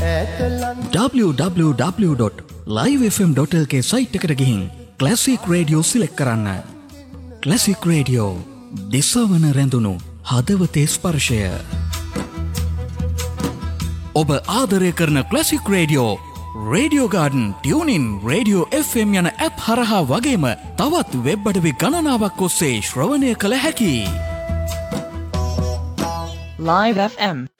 www.livefm.lk site එකට ගිහින් classic radio select කරන්න. ක්ලාසික් රේඩියෝ දිසවන රැඳුණු හදවතේ ස්පර්ශය. ඔබ ආදරය කරන classic radio radio garden tuning radio FM යන ඇප් හරහා වගේම තවත් වෙබ් අඩවි ගණනාවක් ඔස්සේ ශ්‍රවණය කළ හැකි. Live FM